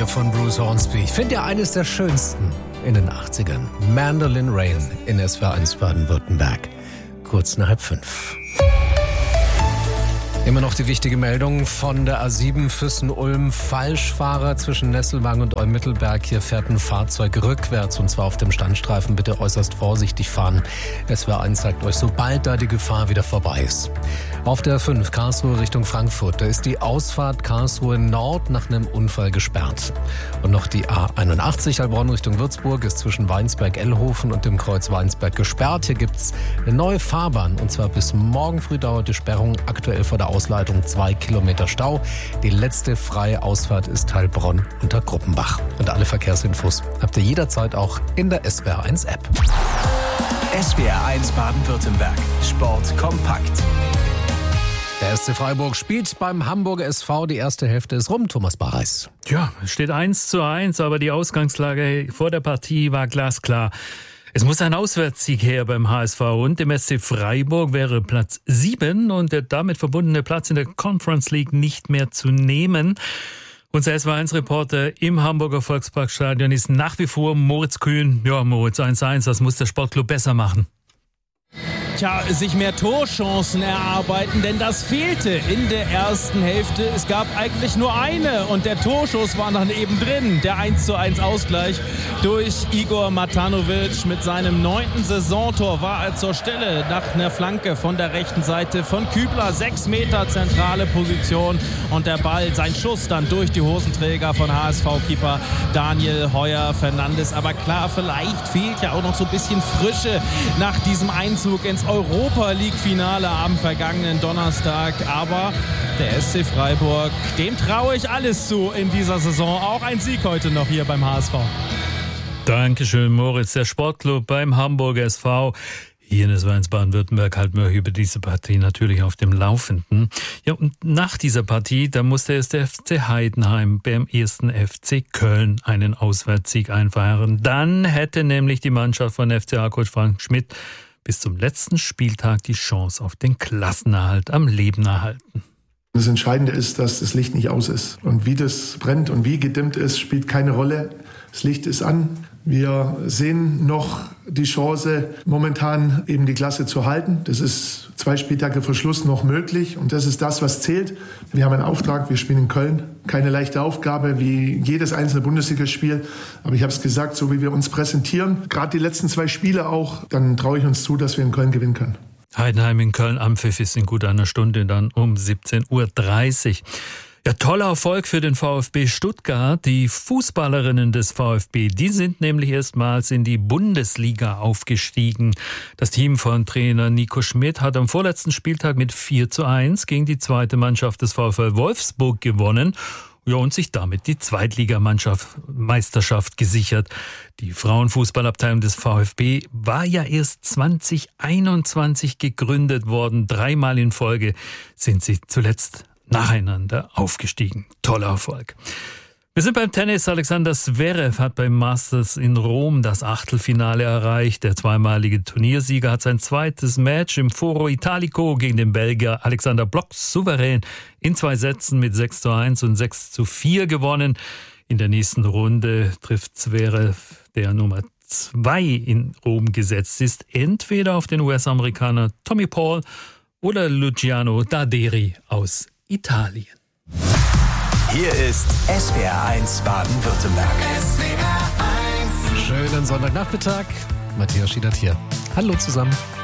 hier von Bruce Hornsby. Ich finde ja eines der schönsten in den 80ern. Mandolin Rain in SWR1 Baden-Württemberg. Kurz nach 4:30. Immer noch die wichtige Meldung von der A7 Füssen-Ulm. Falschfahrer zwischen Nesselwang und Eumittelberg. Hier fährt ein Fahrzeug rückwärts und zwar auf dem Standstreifen. Bitte äußerst vorsichtig fahren. SWR1 sagt euch, sobald da die Gefahr wieder vorbei ist. Auf der 5 Karlsruhe Richtung Frankfurt. Da ist die Ausfahrt Karlsruhe Nord nach einem Unfall gesperrt. Und noch die A81 Heilbronn Richtung Würzburg ist zwischen Weinsberg-Ellhofen und dem Kreuz Weinsberg gesperrt. Hier gibt's eine neue Fahrbahn und zwar bis morgen früh dauert die Sperrung. Aktuell vor der Ausleitung 2 Kilometer Stau. Die letzte freie Ausfahrt ist Heilbronn unter Gruppenbach. Und alle Verkehrsinfos habt ihr jederzeit auch in der SWR1 App. SWR1 Baden-Württemberg. Sport kompakt. Der SC Freiburg spielt beim Hamburger SV. Die erste Hälfte ist rum. Thomas Barreis. Ja, es steht 1:1, aber die Ausgangslage vor der Partie war glasklar. Es muss ein Auswärtssieg her beim HSV und dem SC Freiburg wäre Platz 7 und der damit verbundene Platz in der Conference League nicht mehr zu nehmen. Unser SWR1-Reporter im Hamburger Volksparkstadion ist nach wie vor Moritz Kühn. Ja, Moritz, 1:1, was muss der Sportclub besser machen? Tja, sich mehr Torchancen erarbeiten, denn das fehlte in der ersten Hälfte. Es gab eigentlich nur eine und der Torschuss war dann eben drin. Der 1:1 Ausgleich durch Igor Matanovic mit seinem 9. Saisontor war er zur Stelle nach einer Flanke von der rechten Seite von Kübler. 6 Meter zentrale Position und der Ball, sein Schuss dann durch die Hosenträger von HSV-Keeper Daniel Heuer-Fernandes. Aber klar, vielleicht fehlt ja auch noch so ein bisschen Frische nach diesem Einzug ins Europa-League-Finale am vergangenen Donnerstag. Aber der SC Freiburg, dem traue ich alles zu in dieser Saison. Auch ein Sieg heute noch hier beim HSV. Dankeschön, Moritz. Der Sportclub beim Hamburger SV. Hier in SWR1 Baden-Württemberg halten wir über diese Partie natürlich auf dem Laufenden. Ja, und nach dieser Partie, da musste es der FC Heidenheim beim 1. FC Köln einen Auswärtssieg einfahren. Dann hätte nämlich die Mannschaft von FCA-Coach Frank Schmidt bis zum letzten Spieltag die Chance auf den Klassenerhalt am Leben erhalten. Das Entscheidende ist, dass das Licht nicht aus ist. Und wie das brennt und wie gedimmt ist, spielt keine Rolle. Das Licht ist an. Wir sehen noch die Chance, momentan eben die Klasse zu halten. Das ist 2 Spieltage vor Schluss noch möglich. Und das ist das, was zählt. Wir haben einen Auftrag, wir spielen in Köln. Keine leichte Aufgabe wie jedes einzelne Bundesligaspiel. Aber ich habe es gesagt, so wie wir uns präsentieren, gerade die letzten 2 Spiele auch, dann traue ich uns zu, dass wir in Köln gewinnen können. Heidenheim in Köln am Pfiff ist in gut einer Stunde, dann um 17:30 Uhr. Ja, toller Erfolg für den VfB Stuttgart. Die Fußballerinnen des VfB, die sind nämlich erstmals in die Bundesliga aufgestiegen. Das Team von Trainer Nico Schmidt hat am vorletzten Spieltag mit 4:1 gegen die zweite Mannschaft des VfL Wolfsburg gewonnen. Ja, und sich damit die Zweitligameisterschaft gesichert. Die Frauenfußballabteilung des VfB war ja erst 2021 gegründet worden. 3-mal in Folge sind sie zuletzt nacheinander aufgestiegen. Toller Erfolg. Wir sind beim Tennis. Alexander Zverev hat beim Masters in Rom das Achtelfinale erreicht. Der zweimalige Turniersieger hat sein zweites Match im Foro Italico gegen den Belgier Alexander Blok souverän in 2 Sätzen mit 6:1 und 6:4 gewonnen. In der nächsten Runde trifft Zverev, der Nummer 2 in Rom gesetzt ist, entweder auf den US-Amerikaner Tommy Paul oder Luciano Darderi aus Italien. Hier ist SWR1 Baden-Württemberg. Schönen Sonntagnachmittag. Matthias Schiedert hier. Hallo zusammen.